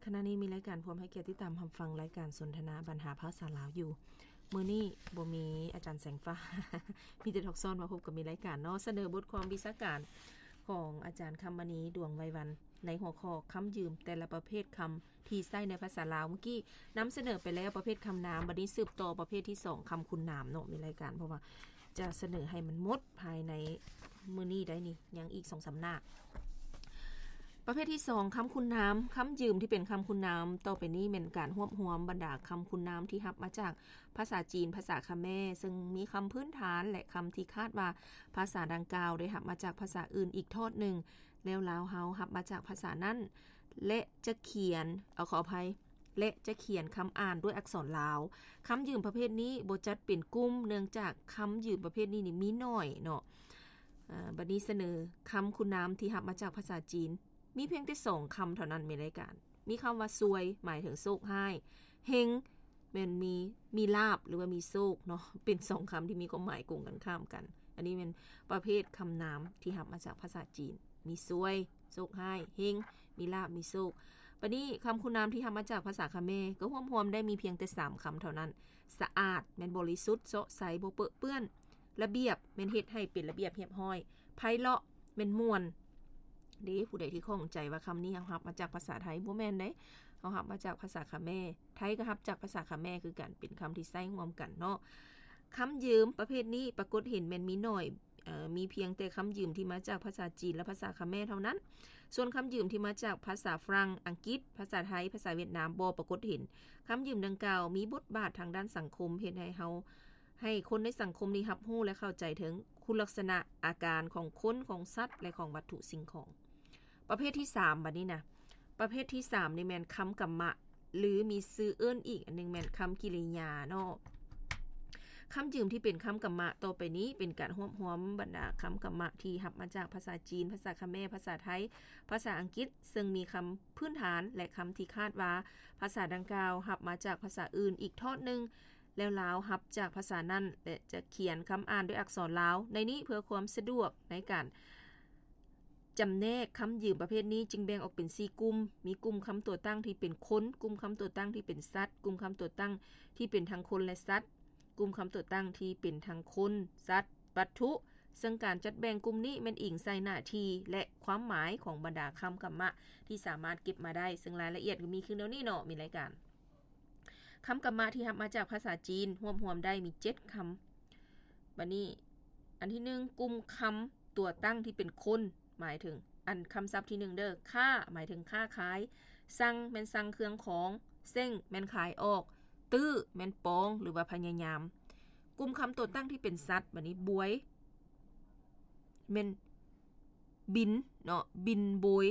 ขณะนี้มีรายการพร้อมให้เกียรติตามรับฟังรายการสนทนาปัญหาภาษาลาวอยู่มื้อนี้บ่มีอาจารย์แสงฟ้า มีแต่ทอกซ้อนมาพบกับมีรายการเนาะเสนอบทความวิชาการของอาจารย์คำมณีดวงไววันในหัวข้อคำยืมแต่ละประเภทคำที่ใช้ในภาษาลาวเมื่อกี้นำเสนอไปแล้วประเภทคำนามบัดนี้สืบต่อประเภทที่2คำคุณนามเนาะมีรายการเพราะว่าจะเสนอให้มันหมดภายในมื้อนี้ได้นี่ยังอีก 2-3 หน้าประเภทที่2คำคุณนามคำยืมที่เป็นคำคุณนามต่อไปนี้เป็นการรวบรวมบรรดาคำคุณนามที่รับมาจากภาษาจีนภาษาคาเมรซึ่งมีคำพื้นฐานและคำที่คาดว่าภาษาดังกล่าวได้รับมาจากภาษาอื่นอีกทอดหนึ่งแล้วลาวเฮารับมาจากภาษานั้นและจะเขียนขออภัยและจะเขียนคำอ่านด้วยอักษรลาวคำยืมประเภทนี้บ่จัดเป็นกลุ่มเนื่องจากคำยืมประเภทนี้นี่มีน้อยเนาะบัดนี้เสนอคำคุณนามที่รับมาจากภาษาจีนมีเพียงแต่2คำเท่านั้นในรายการมีคำว่าซวยหมายถึงโชคให้เฮงมันมีลาภหรือว่ามีโชคเนาะเป็น2คำที่มีความหมายตรงกันข้ามกันอันนี้เป็นประเภทคำนามที่รับมาจากภาษาจีนมีซวยโชคให้เฮงมีลาภมีโชคบัดนี้คำคุณนามที่รับมาจากภาษาคาเมรก็รวมๆได้มีเพียงแต่3คำเท่านั้นสะอาดแม่นบริสุทธิ์เซาะใสบ่เปื้อเปื้อนระเบียบแม่นเฮ็ดให้เป็นระเบียบเรียบร้อยไพเราะแม่นม่วนเด้ผู้ใดที่ข้องใจว่าคำนี้เฮารับมาจากภาษาไทยบ่แม่นเด้เฮารับมาจากภาษาคาเมรไทยก็รับจากภาษาคาเมรคือกันเป็นคำที่ใช้ร่วมกันเนาะคำยืมประเภทนี้ปรากฏเห็นแม่นมีน้อยมีเพียงแต่คำยืมที่มาจากภาษาจีนและภาษาคาเมรเท่านั้นส่วนคำยืมที่มาจากภาษาฝรั่งอังกฤษภาษาไทยภาษาเวียดนามบ่ปรากฏเห็นคำยืมดังกล่าวมีบทบาททางด้านสังคมเฮ็ดให้คนในสังคมนี้รับรู้และเข้าใจถึงคุณลักษณะอาการของคนของสัตว์และของวัตถุสิ่งของประเภทที่3บัดนี้นะประเภทที่3นี่แม่นคำกรรมะหรือมีชื่อเอิ้นอีกอันนึงแม่นคำกริยาเนาะคำยืมที่เป็นคำกรรมะต่อไปนี้เป็นการรวบรวมบรรดาคำกรรมะที่รับมาจากภาษาจีนภาษาคาเมรภาษาไทยภาษาอังกฤษซึ่งมีคำพื้นฐานและคำที่คาดว่าภาษาดังกล่าวรับมาจากภาษาอื่นอีกทอดนึงแล้วลาวรับจากภาษานั้นและจะเขียนคำอ่านด้วยอักษรลาวในนี้เพื่อความสะดวกในการจำแนกคำยืมประเภทนี้จึงแบ่งออกเป็น4กลุ่มมีกลุ่มคำตัวตั้งที่เป็นคนกลุ่มคำตัวตั้งที่เป็นสัตว์กลุ่มคำตัวตั้งที่เป็นทั้งคนและสัตว์กลุ่มคำตัวตั้งที่เป็นทั้งคนสัตว์วัตถุซึ่งการจัดแบ่งกลุ่มนี้แม่นอิงใส่หน้าที่และความหมายของบรรดาคำกรรมะที่สามารถเก็บมาได้ซึ่งรายละเอียดก็มีขึ้นแล้วนี่เนาะมีรายการคำกรรมะที่รับมาจากภาษาจีนรวมๆได้มี7คำบัดนี้อันที่1กลุ่มคำตัวตั้งที่เป็นคนหมายถึงอันคำศัพท์ที่1เด้อค่าหมายถึงค่าขายสั่งแม่นสั่งเครื่องของเซ้งแม่นขายออกตื้อแม่นปองหรือว่าพยายามกลุ่มคำตัวตั้งที่เป็นสัตว์บัดนี้บวยแม่นบินเนาะบินบวย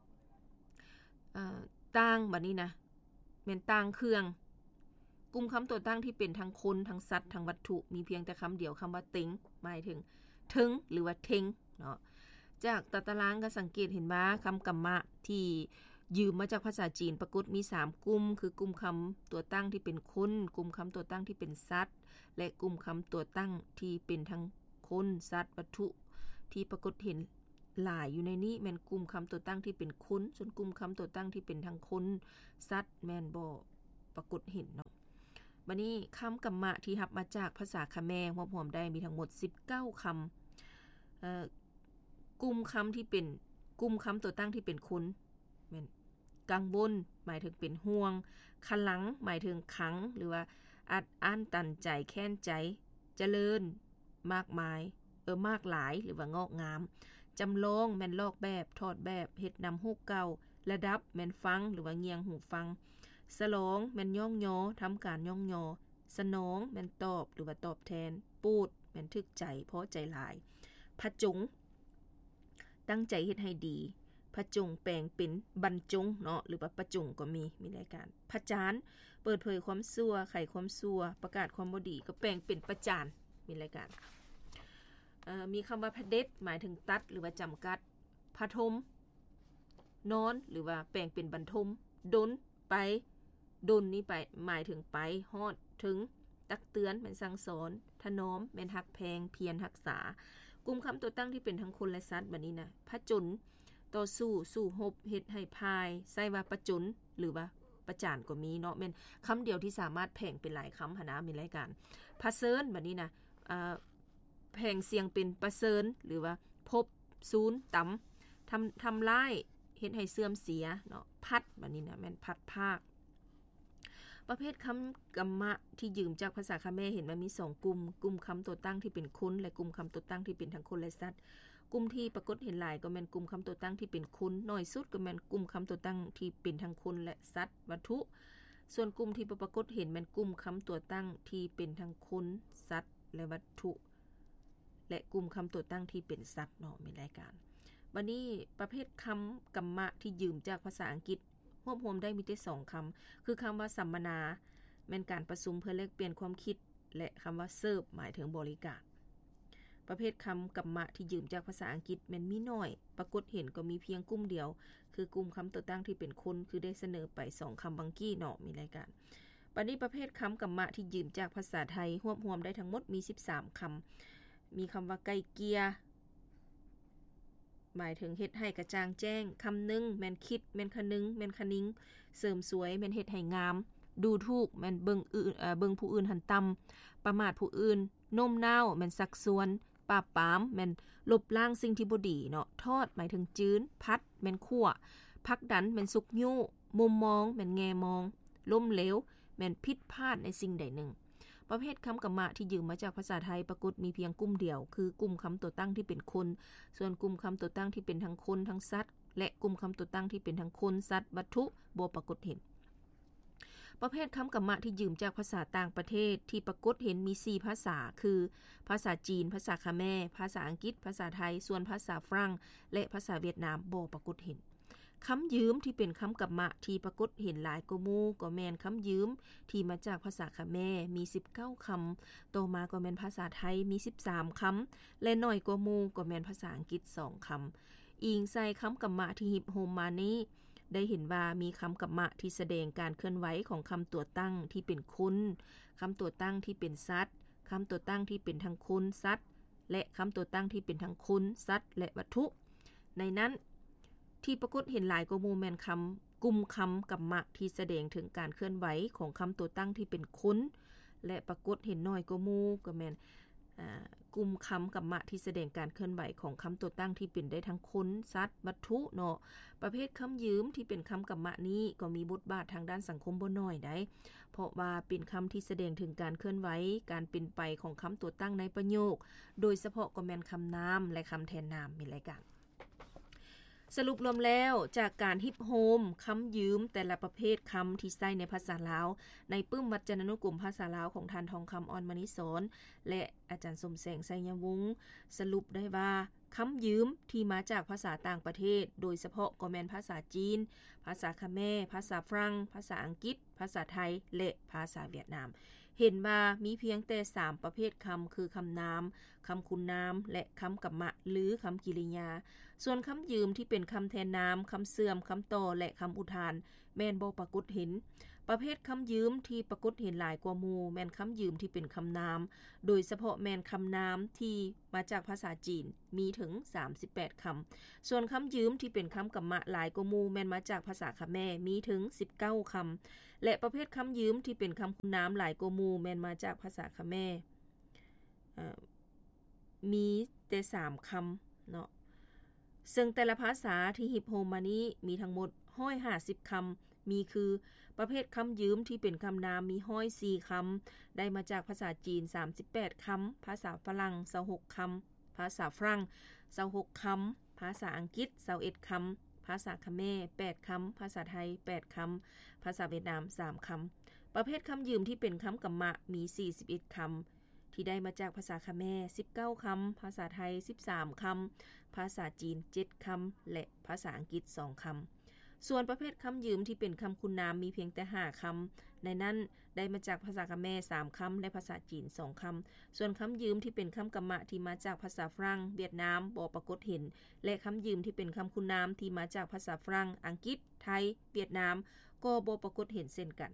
ต่างบัดนี้นะแม่นต่างเครื่องกลุ่มคำตัวตั้งที่เป็นทั้งคนทั้งสัตว์ทั้งวัตถุมีเพียงแต่คำเดียวคำว่าเต็งหมายถึงถึงหรือว่าเทงเนาะจากตารางก็สังเกตเห็นว่าคำกรรมะที่ยืมมาจากภาษาจีนปรากฏมี3กลุ่มคือกลุ่มคำตัวตั้งที่เป็นคนกลุ่มคำตัวตั้งที่เป็นสัตว์และกลุ่มคำตัวตั้งที่เป็นทั้งคนสัตว์วัตถุที่ปรากฏเห็นหลายอยู่ในนี้แม่นกลุ่มคำตัวตั้งที่เป็นคนส่วนกลุ่มคำตัวตั้งที่เป็นทั้งคนสัตว์แม่นบ่ปรากฏเห็นเนาะบัดนี้คำกรรมะที่รับมาจากภาษาคาเมรรวมๆได้มีทั้งหมด19คำกลุ่มคำที่เป็นกลุ่มคำตัวตั้งที่เป็นคนแม่นกังวลหมายถึงเป็นห่วงคันหลังหมายถึงขังหรือว่าอัดอั้นตันใจแค้นใจเจริญมากมายมากหลายหรือว่างอกงามจำลองแม่นลอกแบบถอดแบบเฮ็ดนำฮูกเก่าระดับแม่นฟังหรือว่าเงียงหูฟังสลองแม่นย่องยอทำการย่องยอสนองแม่นตอบหรือว่าตอบแทนปูดแม่นทึกใจเพราะใจหลายผจงตั้งใจเฮ็ดให้ดีผจงแปลงเป็นบรรจงเนาะหรือว่าประจงก็มีรายการพจานเปิดเผยความชั่วไขความชั่วประกาศความบ่ดีก็แปลงเป็นประจานมีรายการมีคำว่าพเด็จหมายถึงตัดหรือว่าจำกัดพทมนอนหรือว่าแปลงเป็นบรรทมดนไปดนนี้ไปหมายถึงไปฮอดถึงตักเตือนแม่นสั่งสอนถนอมแม่นฮักแพงเพียรรักษากลุ่มคำตัวตั้งที่เป็นทั้งคนและสัตว์บัดนี้นะพจนต่อสู้รบเฮ็ดให้พ่ายใส่ว่าประจนหรือว่าประจานก็มีเนาะแม่นคำเดียวที่สามารถแผงเป็นหลายคำหนะมีรายการพะเซินบัดนี้นะแผงเสียงเป็นประเซินหรือว่าพบศูนย์ตำทำลายเฮ็ดให้เสื่อมเสียเนาะพัดบัดนี้นะแม่นพัดภาคประเภทคำกรรมะที่ยืมจากภาษาคาเขมรเห็นว่ามี2กลุ่มคำตัวตั้งที่เป็นคนและกลุ่มคำตัวตั้งที่เป็นทั้งคนและสัตว์กลุ่มที่ปรากฏเห็นหลายก็แม่นกลุ่มคำตัวตั้งที่เป็นคนน้อยสุดก็แม่นกลุ่มคำตัวตั้งที่เป็นทั้งคนและสัตว์วัตถุส่วนกลุ่มที่ปรากฏเห็นแม่นกลุ่มคำตัวตั้งที่เป็นทั้งคนสัตว์และวัตถุและกลุ่มคำตัวตั้งที่เป็นสัตว์เนาะมีรายการบัดนี้ประเภทคำกรรมะที่ยืมจากภาษาอังกฤษรวบรวมได้มีแต่2คำคือคำว่าสัมมนาแม่นการประชุมเพื่อแลกเปลี่ยนความคิดและคำว่าเสิร์ฟหมายถึงบริการประเภทคำกรรมะที่ยืมจากภาษาอังกฤษแม่นมีน้อยปรากฏเห็นก็มีเพียงกลุ่มเดียวคือกลุ่มคำตัวตั้งที่เป็นคนคือได้เสนอไป2คำบางกี้เนาะมีรายการบัดนี้ประเภทคำกรรมะที่ยืมจากภาษาไทยรวบรวมได้ทั้งหมดมี13คำมีคำว่าไกลเกลียหมายถึงเฮ็ดให้กระจ่างแจ้งคำนึงแม่นคิดแม่นคะนึงแม่นคะนิ้งเสริมสวยแม่นเฮ็ดให้งามดูถูกแม่นเบิ่งผู้อื่นหันต่ำประมาทผู้อื่นโน้มน้าวแม่นสักซวนปราบปรามแม่นลบล้างสิ่งที่บ่ดีเนาะทอดหมายถึงจื้นพัดแม่นคั่วพักดันแม่นสุกยู่มุมมองแม่นแงมองล้มเหลวแม่นผิดพลาดในสิ่งใดหนึ่งประเภทคำกรรมะที่ยืมมาจากภาษาไทยปรากฏมีเพียงกลุ่มเดียวคือกลุ่มคำตัวตั้งที่เป็นคนส่วนกลุ่มคำตัวตั้งที่เป็นทั้งคนทั้งสัตว์และกลุ่มคำตัวตั้งที่เป็นทั้งคนสัตว์วัตถุบ่ปรากฏเห็นประเภทคำกรรมะที่ยืมจากภาษาต่างประเทศที่ปรากฏเห็นมี4ภาษาคือภาษาจีนภาษาคาเขมรภาษาอังกฤษภาษาไทยส่วนภาษาฝรั่งและภาษาเวียดนามบ่ปรากฏเห็นคำยืมที่เป็นคำกรรมะที่ปรากฏเห็นหลายกว่าหมู่ก็แม่นคำยืมที่มาจากภาษาคาเขมรมี19คำต่อมาก็แม่นภาษาไทยมี13คำและน้อยกว่าหมู่ก็แม่นภาษาอังกฤษ2คำอิงใส่คำกรรมะที่ฮิปโฮมมานี้ได้เห็นว่ามีคำกรรมะที่แสดงการเคลื่อนไหวของคำตัวตั้งที่เป็นคนคำตัวตั้งที่เป็นสัตว์คำตัวตั้งที่เป็นทั้งคนสัตว์และคำตัวตั้งที่เป็นทั้งคนสัตว์และวัตถุในนั้นที่ปรากฏเห็นหลายกว่าหมู่แม่นคำกลุ่มคำกรรมะที่แสดงถึงการเคลื่อนไหวของคำตัวตั้งที่เป็นคนและปรากฏเห็นน้อยกว่าหมู่ก็แม่นกลุ่มคำกรรมะที่แสดงการเคลื่อนไหวของคำตัวตั้งที่เป็นได้ทั้งคนสัตว์วัตถุเนาะประเภทคำยืมที่เป็นคำกรรมะนี้ก็มีบทบาททางด้านสังคมบ่น้อยได้เพราะว่าเป็นคำที่แสดงถึงการเคลื่อนไหวการเป็นไปของคำตัวตั้งในประโยคโดยเฉพาะก็แม่นคำนามและคำแทนนามมีรายการสรุปรวมแล้วจากการฮิปโฮมคำยืมแต่ละประเภทคำที่ใช้ในภาษาลาวในปึ้มวัจนานุกรมภาษาลาวของทานทองคำออนมณิสรและอาจารย์สมแสงไสยวงศ์สรุปได้ว่าคำยืมที่มาจากภาษาต่างประเทศโดยเฉพาะก็แม่นภาษาจีนภาษาคาเขมรภาษาฝรั่งภาษาอังกฤษภาษาไทยและภาษาเวียดนามเห็นว่ามีเพียงแต่3ประเภทคำคือคำนามคำคุณนามและคำกรรมะหรือคำกริยาส่วนคำยืมที่เป็นคำแทนนามคำเสื่อมคำต่อและคำอุทานแม่นบ่ปรากฏเห็นประเภทคำยืมที่ปรากฏเห็นหลายกว่าหมู่แม่นคำยืมที่เป็นคำนามโดยเฉพาะแม่นคำนามที่มาจากภาษาจีนมีถึง38คำส่วนคำยืมที่เป็นคำกรรมะหลายกว่าหมู่แม่นมาจากภาษาคาเขมรมีถึง19คำและประเภทคำยืมที่เป็นคำคุณนามหลายกว่าหมู่แม่นมาจากภาษาคาเขมรมีแต่3คำเนาะซึ่งแต่ละภาษาที่ฮิปโฮมมานี้มีทั้งหมด150คำมีคือประเภทคำยืมที่เป็นคำนามมี104คำได้มาจากภาษาจีน38คำภาษาฝรั่ง26คำภาษาฝรั่ง26คำภาษาอังกฤษ21คำภาษาเขมร8คำภาษาไทย8คำภาษาเวียดนาม3คำประเภทคำยืมที่เป็นคำกรรมะมี41คำที่ได้มาจากภาษาเขมร19คำภาษาไทย13คำภาษาจีน7คำและภาษาอังกฤษ2คำส่วนประเภทคำยืมที่เป็นคำคุณนามมีเพียงแต่5คำในนั้นได้มาจากภาษาเขมร3คำและภาษาจีน2คำส่วนคำยืมที่เป็นคำกรรมะที่มาจากภาษาฝรั่งเวียดนามบ่ปรากฏเห็นและคำยืมที่เป็นคำคุณนามที่มาจากภาษาฝรั่งอังกฤษไทยเวียดนามก็บ่ปรากฏเห็นเช่นกันค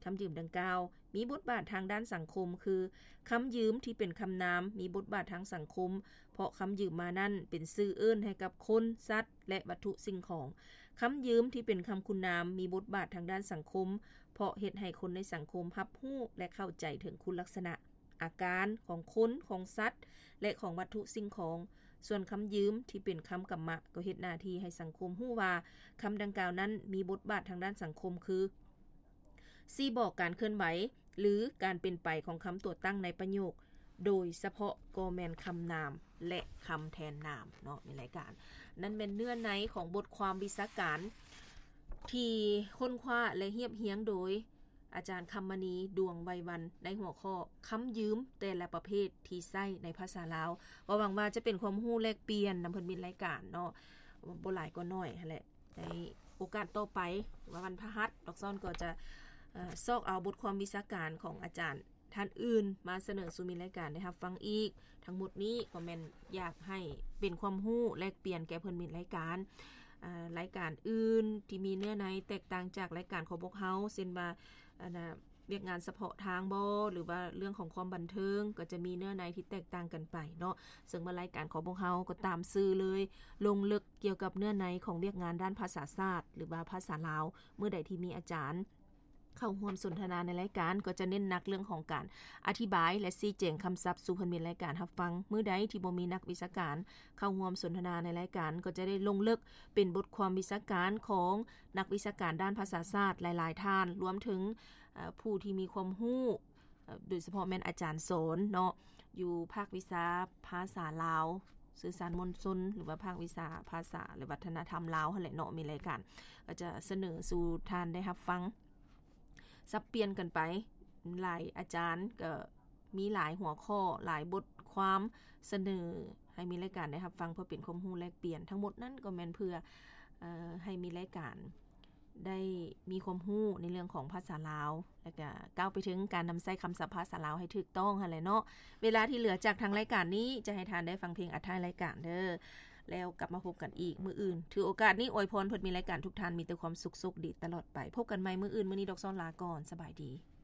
คำยืมดังกล่าวมีบทบาททางด้านสังคมคือคำยืมที่เป็นคำนามมีบทบาททางสังคมเพราะคำยืมมานั่นเป็นชื่อเอิ้นให้กับคนสัตว์และวัตถุสิ่งของคำยืมที่เป็นคำคุณนามมีบทบาททางด้านสังคมเพราะเฮ็ดให้คนในสังคมรับรู้และเข้าใจถึงคุณลักษณะอาการของคนของสัตว์และของวัตถุสิ่งของส่วนคำยืมที่เป็นคำกรรมะก็เฮ็ดหน้าที่ให้สังคมรู้ว่าคำดังกล่าวนั้นมีบทบาททางด้านสังคมคือซี่บอกการเคลื่อนไหวหรือการเป็นไปของคำตัวตั้งในประโยคโดยเฉพาะก็แม่นคำนามและคำแทนนามเนาะในรายการนั้นเป็นเนื้อในของบทความวิชาการที่ค้นคว้าและเรียบเรียงโดยอาจารย์คำมณีดวงไววันในหัวข้อคำยืมแต่ละประเภทที่ใช้ในภาษาลาวหวังว่าจะเป็นความรู้แลกเปลี่ยนนำเพิ่นมีรายการเนาะบ่หลายก็น้อยหั่นแหละในโอกาสต่อไปวันพฤหัสดอกซ่อนก็จะซอกเอาบทความวิชาการของอาจารย์ท่านอื่นมาเสนอสู่มีรายการได้รับฟังอีกทั้งหมดนี้ก็แม่นอยากให้เป็นความรู้แลกเปลี่ยนแก่เพิ่นมีรายการอื่นที่มีเนื้อในแตกต่างจากรายการของพวกเฮาเช่นว่าเรียกงานเฉพาะทางบ่หรือว่าเรื่องของความบันเทิงก็จะมีเนื้อในที่แตกต่างกันไปเนาะซึ่งรายการของพวกเฮาก็ตามชื่อเลยลงลึกเกี่ยวกับเนื้อในของเรียกงานด้านภาษาศาสตร์หรือว่าภาษาลาวเมื่อใดที่มีอาจารย์เข้าร่วมสนทนาในรายการก็จะเน้นหนักเรื่องของการอธิบายและชี้แจงคำศัพท์สู่เพิ่นมีรายการรับฟังมื้อใดที่บ่มีนักวิชาการเข้าร่วมสนทนาในรายการก็จะได้ลงลึกเป็นบทความวิชาการของนักวิชาการด้านภาษาศาสตร์หลายๆท่านรวมถึงผู้ที่มีความรู้โดยเฉพาะแม่นอาจารย์สอนเนาะอยู่ภาควิชาภาษาลาวสื่อสารมวลชนหรือว่าภาควิชาภาษาและวัฒนธรรมลาวหั่นแหละเนาะมีรายการก็จะเสนอสู่ท่านได้รับฟังสับเปลี่ยนกันไปหลายอาจารย์ก็มีหลายหัวข้อหลายบทความเสนอให้มีรายการได้รับฟังเพื่อเป็นความรู้แลกเปลี่ยนทั้งหมดนั้นก็แม่นเพื่อให้มีรายการได้มีความรู้ในเรื่องของภาษาลาวแล้วก็ก้าวไปถึงการนำใช้คำศัพท์ภาษาลาวให้ถูกต้องหั่นแหละเนาะเวลาที่เหลือจากทางรายการนี้จะให้ทานได้ฟังเพลงอัดท้ายรายการเด้อแล้วกลับมาพบกันอีกมื้ออื่นถือโอกาสนี้อวยพรเพิ่นมีรายการทุกท่านมีแต่ความสุขดีตลอดไปพบกันใหม่มื้ออื่นมื้อนี้ดอกซ้อนลาก่อนสบายดี